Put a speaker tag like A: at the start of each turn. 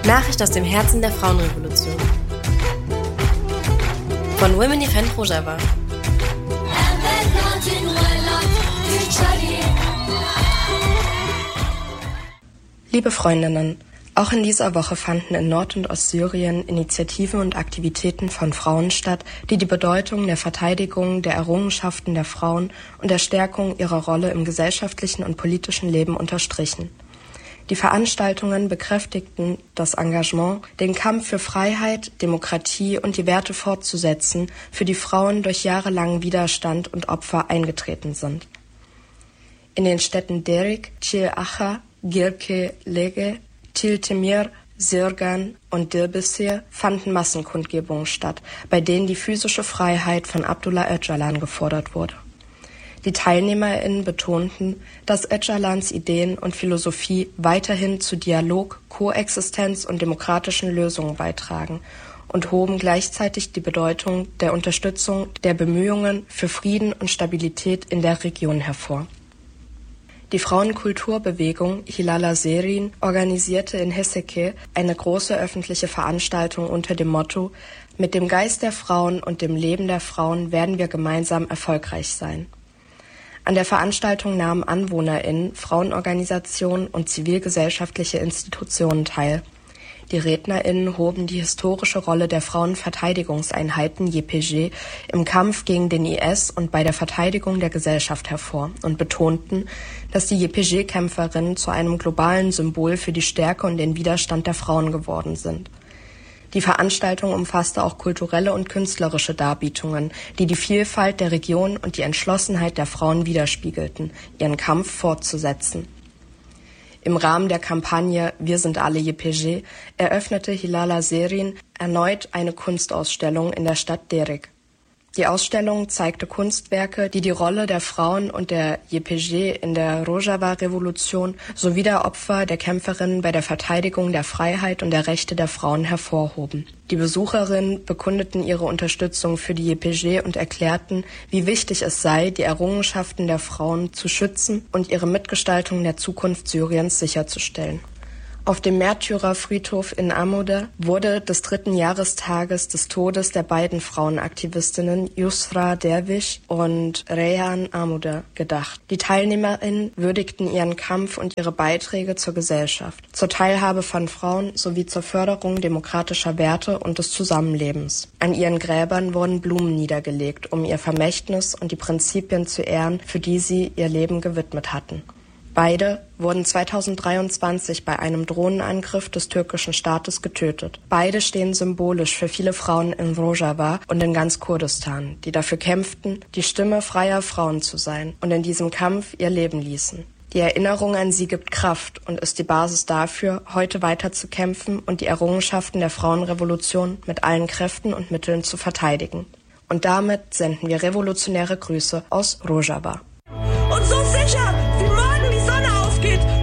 A: Nachricht aus dem Herzen der Frauenrevolution. Von Women Defend Rojava.
B: Liebe Freundinnen, auch in dieser Woche fanden in Nord- und Ostsyrien Initiativen und Aktivitäten von Frauen statt, die die Bedeutung der Verteidigung der Errungenschaften der Frauen und der Stärkung ihrer Rolle im gesellschaftlichen und politischen Leben unterstrichen. Die Veranstaltungen bekräftigten das Engagement, den Kampf für Freiheit, Demokratie und die Werte fortzusetzen, für die Frauen durch jahrelangen Widerstand und Opfer eingetreten sind. In den Städten Derik, Çiğaxa, Girke, Lege, Tiltemir, Sirgan und Dirbisir fanden Massenkundgebungen statt, bei denen die physische Freiheit von Abdullah Öcalan gefordert wurde. Die TeilnehmerInnen betonten, dass Öcalans Ideen und Philosophie weiterhin zu Dialog, Koexistenz und demokratischen Lösungen beitragen und hoben gleichzeitig die Bedeutung der Unterstützung der Bemühungen für Frieden und Stabilität in der Region hervor. Die Frauenkulturbewegung Hilala Serin organisierte in Heseke eine große öffentliche Veranstaltung unter dem Motto: Mit dem Geist der Frauen und dem Leben der Frauen werden wir gemeinsam erfolgreich sein. An der Veranstaltung nahmen AnwohnerInnen, Frauenorganisationen und zivilgesellschaftliche Institutionen teil. Die RednerInnen hoben die historische Rolle der Frauenverteidigungseinheiten YPG im Kampf gegen den IS und bei der Verteidigung der Gesellschaft hervor und betonten, dass die YPG-Kämpferinnen zu einem globalen Symbol für die Stärke und den Widerstand der Frauen geworden sind. Die Veranstaltung umfasste auch kulturelle und künstlerische Darbietungen, die die Vielfalt der Region und die Entschlossenheit der Frauen widerspiegelten, ihren Kampf fortzusetzen. Im Rahmen der Kampagne Wir sind alle YPG eröffnete Hilala Serin erneut eine Kunstausstellung in der Stadt Derik. Die Ausstellung zeigte Kunstwerke, die die Rolle der Frauen und der YPG in der Rojava-Revolution sowie der Opfer der Kämpferinnen bei der Verteidigung der Freiheit und der Rechte der Frauen hervorhoben. Die Besucherinnen bekundeten ihre Unterstützung für die YPG und erklärten, wie wichtig es sei, die Errungenschaften der Frauen zu schützen und ihre Mitgestaltung der Zukunft Syriens sicherzustellen. Auf dem Märtyrerfriedhof in Amuda wurde des 3. Jahrestages des Todes der beiden Frauenaktivistinnen Yusra Dervish und Reyhan Amuda gedacht. Die TeilnehmerInnen würdigten ihren Kampf und ihre Beiträge zur Gesellschaft, zur Teilhabe von Frauen sowie zur Förderung demokratischer Werte und des Zusammenlebens. An ihren Gräbern wurden Blumen niedergelegt, um ihr Vermächtnis und die Prinzipien zu ehren, für die sie ihr Leben gewidmet hatten. Beide wurden 2023 bei einem Drohnenangriff des türkischen Staates getötet. Beide stehen symbolisch für viele Frauen in Rojava und in ganz Kurdistan, die dafür kämpften, die Stimme freier Frauen zu sein und in diesem Kampf ihr Leben ließen. Die Erinnerung an sie gibt Kraft und ist die Basis dafür, heute weiter zu kämpfen und die Errungenschaften der Frauenrevolution mit allen Kräften und Mitteln zu verteidigen. Und damit senden wir revolutionäre Grüße aus Rojava.
C: Und so sicher, wie morgen die Sonne aufgeht